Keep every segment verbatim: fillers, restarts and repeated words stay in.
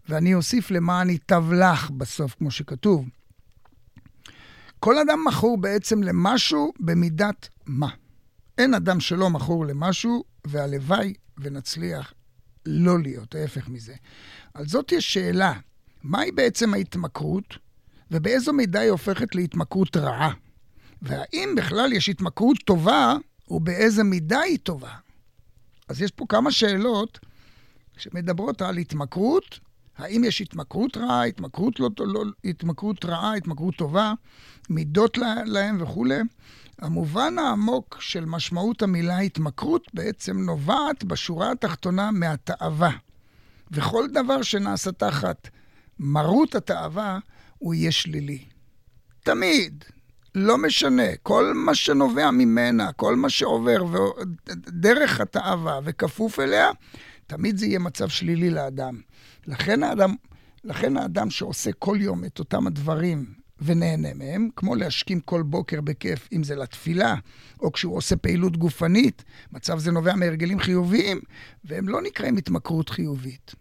ואני אוסיף למען ייטב לך בסוף, כמו שכתוב. כל אדם מכור בעצם למשהו במידת מה. אין אדם שלא מכור למשהו, והלוואי ונצליח לא להיות, ההפך מזה. על זאת יש שאלה, מהי בעצם ההתמכרות, ובאיזו מידה היא הופכת להתמכרות רעה? והאם בכלל יש התמכרות טובה, ובאיזו מידה היא טובה? אז יש פה כמה שאלות שמדברות על התמכרות, האם יש התמכרות רעה, התמכרות, לא, לא, התמכרות רעה, התמכרות טובה, מידות להם וכו'. המובן העמוק של משמעות המילה התמכרות בעצם נובעת בשורה התחתונה מהתאווה. וכל דבר שנעשה תחת מרות התאווה הוא יהיה שלילי. תמיד, לא משנה, כל מה שנובע ממנה, כל מה שעובר דרך התאווה וכפוף אליה, תמיד זה יהיה מצב שלילי לאדם. לכן האדם, לכן האדם שעושה כל יום את אותם הדברים ונהנה מהם, כמו להשכים כל בוקר בכיף, אם זה לתפילה, או כשהוא עושה פעילות גופנית, מצב זה נובע מהרגלים חיוביים, והם לא נקראים התמכרות חיובית.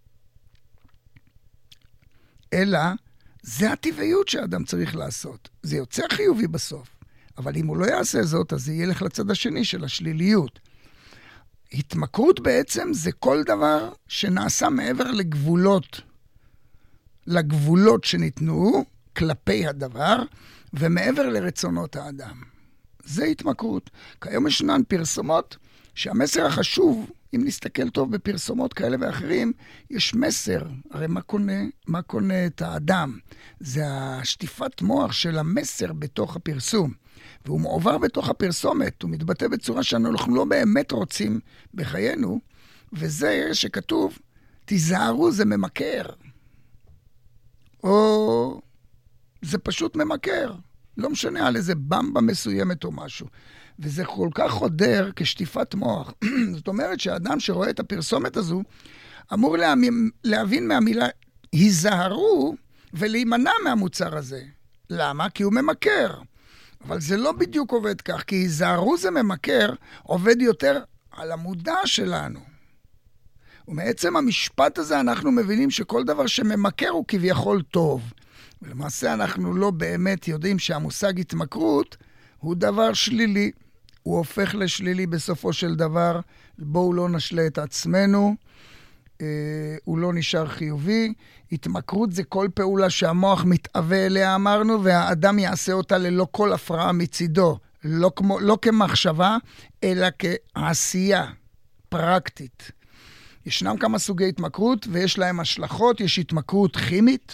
אלא, זה הטבעיות שהאדם צריך לעשות. זה יוצא חיובי בסוף. אבל אם הוא לא יעשה זאת, אז זה ילך לצד השני של השליליות. התמכרות בעצם זה כל דבר שנעשה מעבר לגבולות, לגבולות שניתנו כלפי הדבר, ומעבר לרצונות האדם. זה התמכרות. כיום ישנן פרסומות שהמסר החשוב, אם נסתכל טוב בפרסומות כאלה ואחרים, יש מסר. הרי מה קונה, מה קונה את האדם? זה השטיפת מוח של המסר בתוך הפרסום. והוא מעובר בתוך הפרסומת, הוא מתבטא בצורה שאנחנו לא באמת רוצים בחיינו, וזה שכתוב, תיזהרו, זה ממכר. או זה פשוט ממכר. לא משנה על איזה במבה מסוימת או משהו. וזה כל כך חודר כשטיפת מוח. זאת אומרת שהאדם שרואה את הפרסומת הזו, אמור להבין, להבין מהמילה, היזהרו ולהימנע מהמוצר הזה. למה? כי הוא ממכר. אבל זה לא בדיוק עובד כך, כי היזהרו זה ממכר, עובד יותר על המודע שלנו. ומעצם המשפט הזה אנחנו מבינים שכל דבר שממכר הוא כביכול טוב. ולמעשה אנחנו לא באמת יודעים שהמושג התמכרות הוא דבר שלילי. הוא הופך לשלילי בסופו של דבר. בואו לא נשלה את עצמנו. אה, הוא לא נשאר חיובי. התמכרות זה כל פעולה שהמוח מתאווה אליה אמרנו, והאדם יעשה אותה ללא כל הפרעה מצידו. לא, כמו, לא כמחשבה, אלא כעשייה פרקטית. ישנם כמה סוגי התמכרות ויש להם השלכות. יש התמכרות כימית.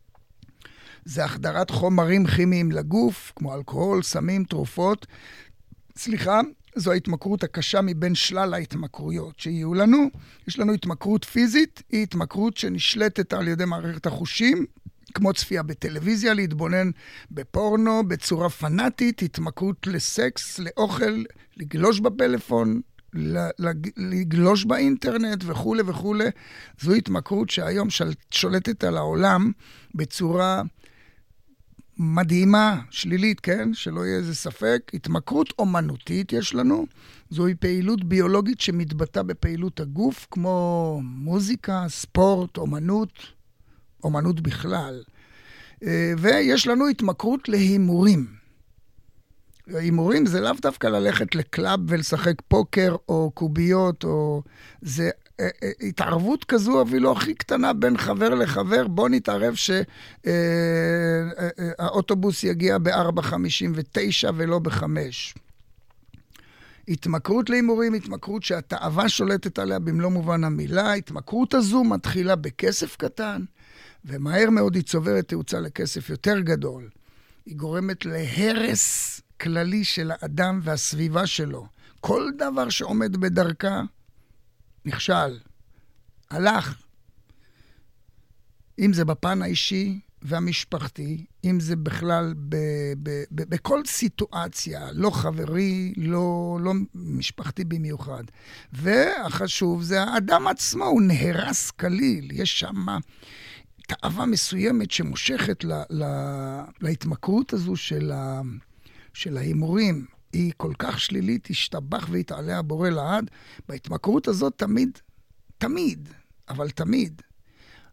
זה החדרת חומרים כימיים לגוף, כמו אלכוהול, סמים, תרופות. סליחה, זו ההתמכרות הקשה מבין שלל ההתמכרויות שיהיו לנו. יש לנו התמכרות פיזית, היא התמכרות שנשלטת על ידי מערכת החושים, כמו צפייה בטלוויזיה, להתבונן בפורנו, בצורה פנאטית, התמכרות לסקס, לאוכל, לגלוש בפלאפון, לגלוש באינטרנט וכו' וכו'. זו התמכרות שהיום שולטת על העולם בצורה מדהימה, שלילית, כן? שלא יהיה איזה ספק. התמכרות אומנותית יש לנו. זוהי פעילות ביולוגית שמתבטא בפעילות הגוף, כמו מוזיקה, ספורט, אומנות, אומנות בכלל. ויש לנו התמכרות להימורים. הימורים זה לאו דווקא ללכת לקלאב ולשחק פוקר או קוביות, או זה התערבות כזו אפילו הכי קטנה בין חבר לחבר. בוא נתערב שהאוטובוס יגיע ב-ארבע חמישים ותשע ולא ב-חמש. התמכרות להימורים, התמכרות שהתאווה שולטת עליה במלוא מובן המילה. התמכרות הזו מתחילה בכסף קטן, ומהר מאוד היא צוברת תאוצה לכסף יותר גדול. היא גורמת להרס כללי של האדם והסביבה שלו. כל דבר שעומד בדרכה נכשל, הלך. אם זה בפן האישי והמשפחתי, אם זה בכלל ב, ב, ב, בכל סיטואציה, לא חברי, לא, לא משפחתי במיוחד. והחשוב זה האדם עצמו, הוא נהרס כליל. יש שם תאווה מסוימת שמושכת לה, לה, להתמכרות הזו של, ה, של ההימורים. היא כל כך שלילית, השתבח והתעלה הבורא לעד. בהתמכרות הזאת תמיד, תמיד, אבל תמיד,